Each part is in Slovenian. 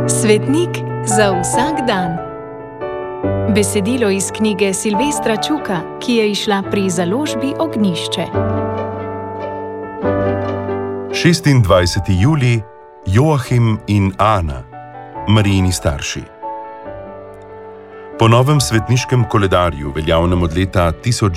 Svetnik za vsak dan. Besedilo iz knjige Silvestra Čuka, ki je izšla pri založbi Ognjišče. 26. julij, Joachim in Ana, Marijini starši. Po novem svetniškem koledarju, veljavnem od leta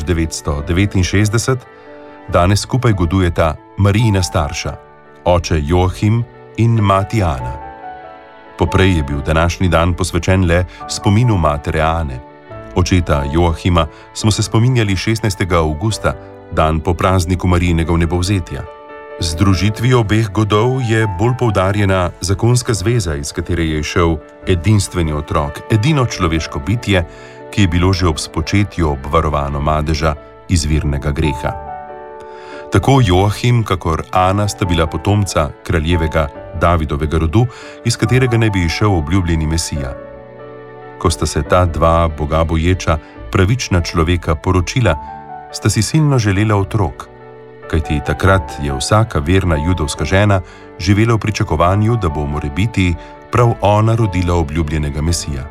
1969, danes skupaj godujeta Marijina starša, oče Joachim in mati Ana. Poprej je bil današnji dan posvečen le spominu matere Ane. Očeta Joachima smo se spominjali 16. avgusta, dan po prazniku Marijinega vnebovzetja. Z združitvijo obeh godov je bolj poudarjena zakonska zveza, iz katere je izšel edinstveni otrok, edino človeško bitje, ki je bilo že ob spočetju obvarovano madeža izvirnega greha. Tako Joachim kakor Ana sta bila potomca kraljevega Davidovega rodu, iz katerega naj bi izšel obljubljeni Mesija. Ko sta se ta dva bogaboječa, pravična človeka poročila, sta si silno želela otrok, kajti takrat je vsaka verna judovska žena živela v pričakovanju, da bo morebiti prav ona rodila obljubljenega Mesija.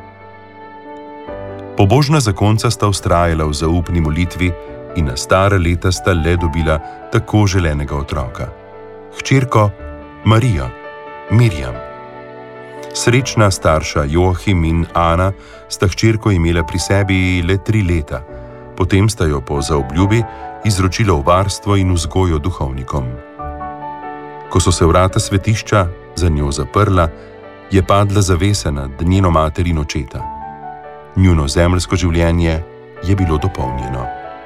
Pobožna zakonca sta vztrajala v zaupni molitvi in na stara leta sta le dobila tako želenega otroka. Hčerko Marijo, Mirjam. Srečna starša Joachim in Ana sta hčerko imela pri sebi le 3 leta, potem sta jo po zaobljubi izročila v varstvo in vzgojo duhovnikom. Ko so se vrata svetišča za njo zaprla, je padla zavesa nad njeno mater in očeta. Njuno zemeljsko življenje je bilo dopolnjeno.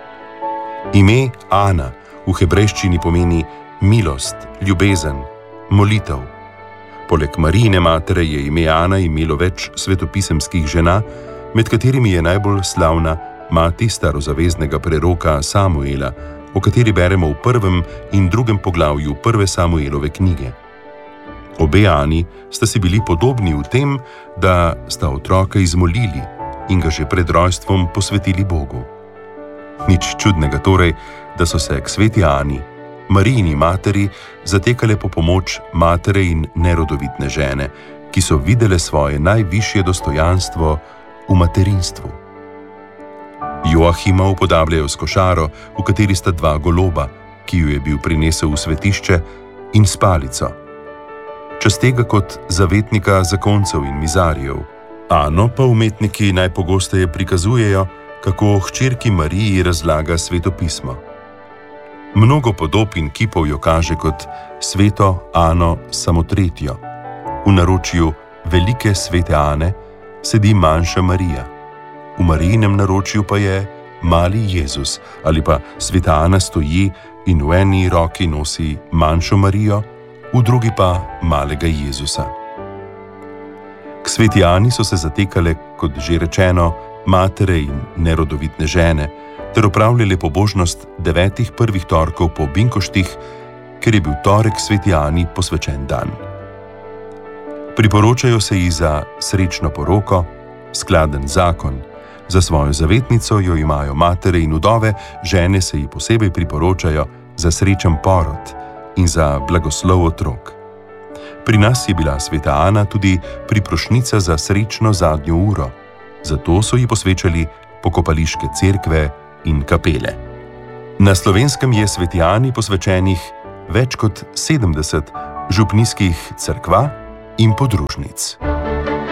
Ime Ana v hebrejščini pomeni milost, ljubezen, molitev. Poleg Marijine matere je ime Ana imelo več svetopisemskih žena, med katerimi je najbolj slavna mati starozaveznega preroka Samuela, o kateri beremo v 1. in 2. poglavju 1. Samuelove knjige. Obe Ani sta si bili podobni v tem, da sta otroka izmolili in ga že pred rojstvom posvetili Bogu. Nič čudnega torej, da so se k sveti Ani, Marijini materi, zatekale po pomoč matere in nerodovitne žene, ki so videle svoje najvišje dostojanstvo v materinstvu. Joachima upodabljajo s košaro, v kateri sta 2 goloba, ki ju je bil prinesel v svetišče, in s palico. Častega kot zavetnika zakoncev in mizarjev. Ano pa umetniki najpogosteje prikazujejo, kako hčerki Mariji razlaga Sveto pismo. Mnogo podob in kipov jo kaže kot sveto Ano samotretjo. V naročju velike svete Ane sedi manjša Marija. V Marijinem naročju pa je mali Jezus, ali pa sveta Ana stoji in v eni roki nosi manjšo Marijo, v drugi pa malega Jezusa. K sveti Ani so se zatekale, kot že rečeno, matere in nerodovitne žene, ter opravljale pobožnost 9 prvih torkov po binkoštih, ker je bil torek sveti Ani posvečen dan. Priporočajo se ji za srečno poroko, skladen zakon, za svojo zavetnico jo imajo matere in vdove, žene se ji posebej priporočajo za srečen porod in za blagoslov otrok. Pri nas je bila sveta Ana tudi priprošnica za srečno zadnjo uro, zato so ji posvečali pokopališke cerkve in kapele. Na Slovenskem je sveti Ani posvečenih več kot 70 župnijskih cerkva in podružnic.